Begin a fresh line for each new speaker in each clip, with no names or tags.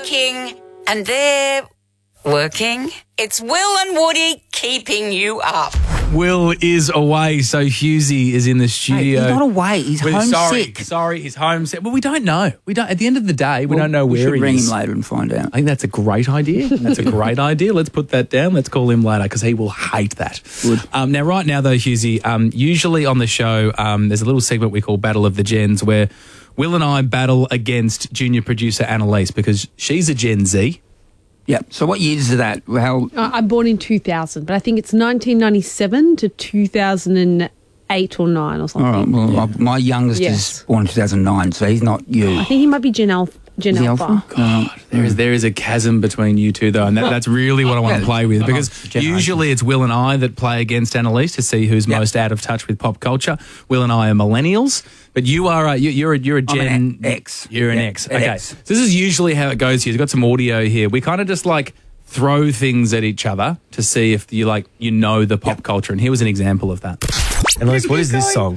working, and they're working. It's Will and Woody keeping you up.
Will is away, so Husey is in the studio.
He's not away. He's homesick.
Sorry, he's homesick. Well, we don't know. At the end of the day, we don't know where he is.
We should ring him later and find out.
I think that's a great idea. Let's put that down. Let's call him later because he will hate that.
Good.
Now, right now, though, Husey, usually on the show, there's a little segment we call Battle of the Gens where Will and I battle against junior producer Annalise because she's a Gen Z.
Yeah. So what years is that?
I'm born in 2000, but I think it's 1997 to 2008 or 9 or something.
All right. Well, my youngest is born in 2009, so he's not you.
I think he might be Gen Alpha.
God, there is a chasm between you two, though, and that's really what I want to play with because usually it's Will and I that play against Annalise to see who's most out of touch with pop culture. Will and I are millennials, but you are you're a Gen
X.
You're an X.
An
Okay,
X.
so this is usually how it goes here. You've got some audio here. We kind of just like throw things at each other to see if you know the pop culture. And here was an example of that. Annalise, what is this song?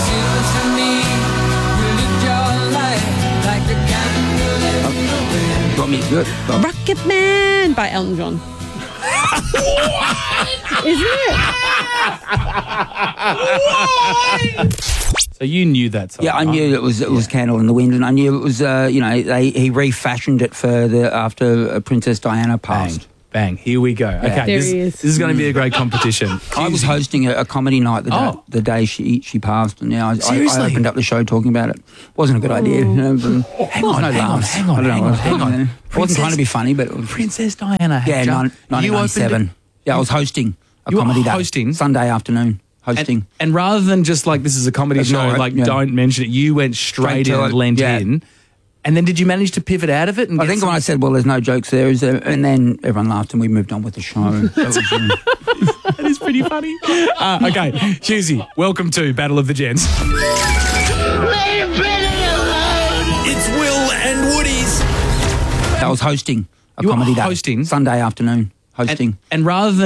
Good.
Rocket Man by Elton John. Isn't it?
So you knew that song?
Yeah, I knew it was Candle in the Wind, and I knew it was he refashioned it for after Princess Diana passed.
Bang. Here we go.
Yeah.
Okay, this is going to be a great competition.
I was hosting a comedy night the day she passed, and I opened up the show talking about it. Wasn't a good idea.
Hang on.
I wasn't trying to be funny, but
Princess Diana.
1997. I was hosting a comedy day. Sunday afternoon. Hosting.
And rather than just this is a comedy show, don't mention it, you went straight in and leant in. And then did you manage to pivot out of it? And
I think when I said, well, there's no jokes there, and then everyone laughed and we moved on with the show.
That is pretty funny. Okay, Husey, welcome to Battle of the Gens.
It's Will and Woody's.
I was hosting a comedy day. Sunday afternoon. Hosting.
And rather than